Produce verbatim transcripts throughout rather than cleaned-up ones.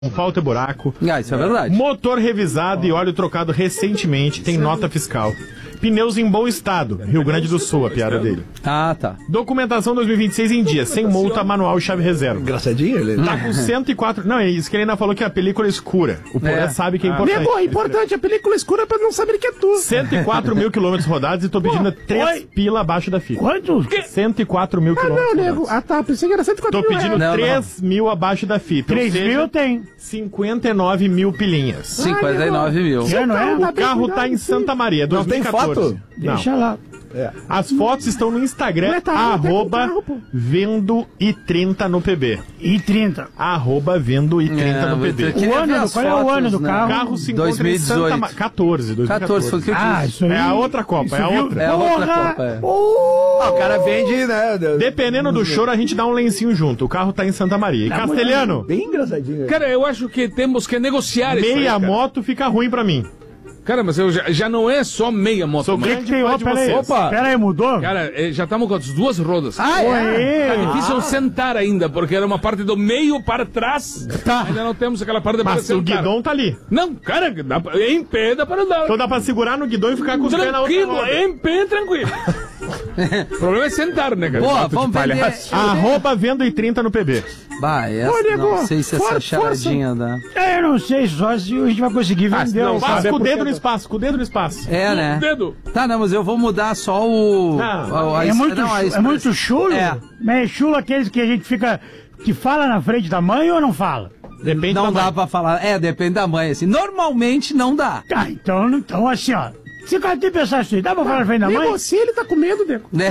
falta e buraco. Ah, isso é verdade. Motor revisado e óleo trocado recentemente, tem nota fiscal. Pneus em bom estado, Rio Grande do Sul, a piada dele. Ah, tá. Documentação dois mil e vinte e seis em dia, sem multa, manual e chave reserva. Engraçadinho ele. Tá com cento e quatro... Não, é isso que ele ainda falou que a película é escura. O Poré É. sabe que é Ah. importante. Nego, é importante, a película escura é pra não saber que é tu. cento e quatro mil quilômetros rodados e tô pedindo três pila abaixo da fita. Quanto? cento e quatro mil Ah, quilômetros não, nego. rodados. Ah, tá. Pensei que era cento e quatro Tô mil pedindo reais. Não, três mil abaixo da fita. três mil tem. cinquenta e nove mil pilinhas. cinquenta e nove mil. Já não é? O carro tá em Santa Maria, Não tem dois mil e quatorze. foto? Não. Deixa lá. As fotos estão no Instagram, Não é tá, não tem arroba carro, pô. vendo i trinta no P B. E trinta. Arroba vendo i trinta É, no P vou B. ter que O ano ver do- as qual é o fotos, ano do né? carro? O carro se encontra dois mil e em Santa dezoito. Maria. quatorze, dois mil e quatorze, foi o que eu Ah, disse. isso aí. É a outra Copa, Isso é a viu? outra. É a outra Porra! Copa, é. Ah, o cara vende, né? Dependendo do choro, a gente dá um lencinho junto. O carro tá em Santa Maria. E Castelhano, Bem engraçadinho. Cara, eu acho que temos que negociar isso aí, meia cara. moto fica ruim pra mim. Cara, mas eu já, já não é só meia moto. Sou O mais. que, que tem? Ó, de pera aí. vocês. Opa! Pera aí, mudou? Cara, eh, já estamos com as duas rodas. Ah, é? Oi. Tá difícil eu sentar ainda, porque era uma parte do meio para trás. Tá. Ainda não temos aquela parte para Mas o sentar. guidão tá ali. Não, cara, dá pra- em pé dá para andar. Então dá pra segurar no guidão e ficar com os pés na outra Tranquilo, roda. em pé, tranquilo. O problema é sentar, né, cara? Boa, vamos vender. Arroba vendo i trinta no P B. Bah, essa, Ô, nego, não sei se essa for- charadinha dá. É, eu não sei só se a gente vai conseguir vender. não, o Faz carro. com o porque dedo eu- no espaço, com o dedo no espaço. É, né? Dedo. Tá, não, mas eu vou mudar só o... Não, a- a- É muito, não, a chu- é express- muito chulo? É. Mas é chulo aqueles que a gente fica... Que fala na frente da mãe ou não fala? Depende Não da dá mãe. pra falar. É, depende da mãe, assim. Normalmente não dá. Tá, então, então assim, ó. Se o cara tem que pensar assim, dá pra falar na frente da mãe? Nego, se ele tá com medo, nego. Né?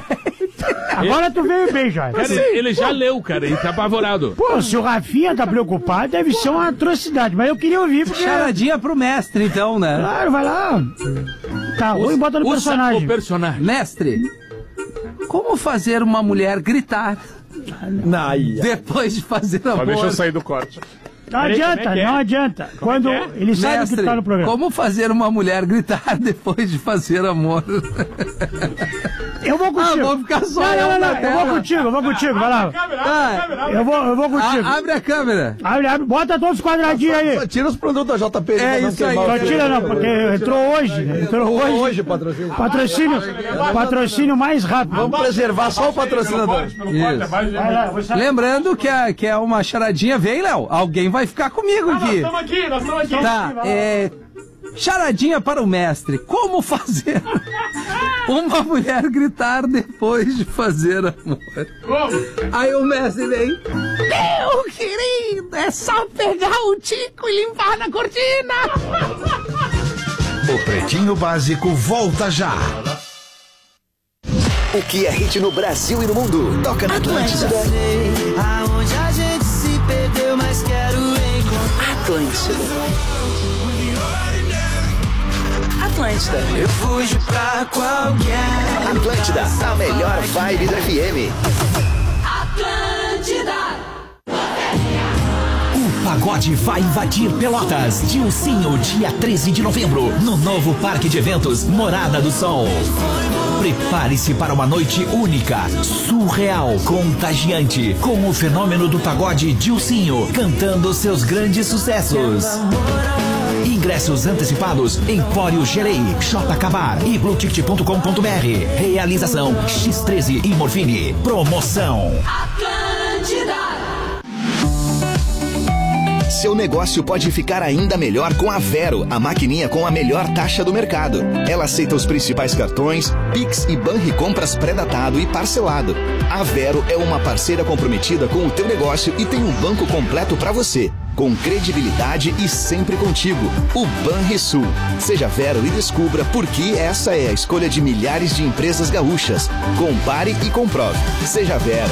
Agora tu veio bem, Jorge. Cara, ele, ele já leu, cara, e tá apavorado. Pô, se o Rafinha tá preocupado, deve ser uma atrocidade. Mas eu queria ouvir, porque... Charadinha pro mestre, então, né? Claro, vai lá. Tá, ou bota no Usa personagem. o personagem. Mestre, como fazer uma mulher gritar Aí. depois de fazer amor? Deixa eu sair do corte. Não Peraí, adianta, como é que é? não adianta. Quando é? ele sabe Mestre, que tá no programa. como fazer uma mulher gritar depois de fazer amor? Eu vou contigo. Ah, vou ficar só Não, eu não, não, na não. Eu tela. vou contigo, eu vou contigo, vai lá. Ah, Eu vou, eu vou contigo. a- abre a câmera. Abre, abre, bota todos os quadradinhos aí. Só tira os produtos da J P. É pra não isso aí. queimar o Só dedo. tira não, porque entrou hoje, né? Entrou hoje. Hoje, patrocínio. Patrocínio, patrocínio mais rápido. Vamos preservar só o patrocinador. Isso. Vai lá, eu vou sair. Lembrando que é, que é uma charadinha. Vem, Léo. Alguém vai ficar comigo aqui. Estamos aqui, nós estamos aqui. Tá, é. Charadinha para o mestre. Como fazer uma mulher gritar depois de fazer amor? Como? Aí o mestre vem. Meu querido, é só pegar o tico e limpar na cortina. O Pretinho Básico volta já. O que é hit no Brasil e no mundo? Toca na Atlântida. Aonde a gente se perdeu, mas quero encontrar. Atlântida. Atlântida. Eu fujo pra qualquer. Atlântida, a melhor vibe do F M. O pagode vai invadir Pelotas. Dilcinho, dia treze de novembro, no novo Parque de Eventos Morada do Sol. Prepare-se para uma noite única, surreal, contagiante, com o fenômeno do pagode Dilcinho, cantando seus grandes sucessos. Ingressos antecipados em Empório Gerei, J Cabar e blue ticket ponto com ponto b r. Realização X treze e Morfine. Promoção. Seu negócio pode ficar ainda melhor com a Vero, a maquininha com a melhor taxa do mercado. Ela aceita os principais cartões, Pix e Banricompras pré-datado e parcelado. A Vero é uma parceira comprometida com o teu negócio e tem um banco completo para você, com credibilidade e sempre contigo. O Banrisul. Seja Vero e descubra por que essa é a escolha de milhares de empresas gaúchas. Compare e comprove. Seja Vero.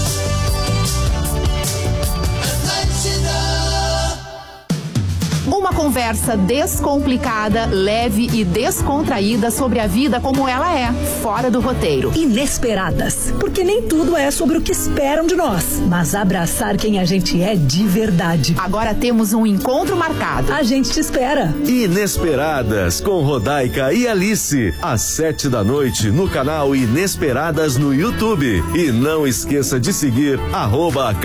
Uma conversa descomplicada, leve e descontraída sobre a vida como ela é, fora do roteiro. Inesperadas, porque nem tudo é sobre o que esperam de nós, mas abraçar quem a gente é de verdade. Agora temos um encontro marcado. A gente te espera. Inesperadas, com Rodaica e Alice, às sete da noite no canal Inesperadas no YouTube. E não esqueça de seguir arroba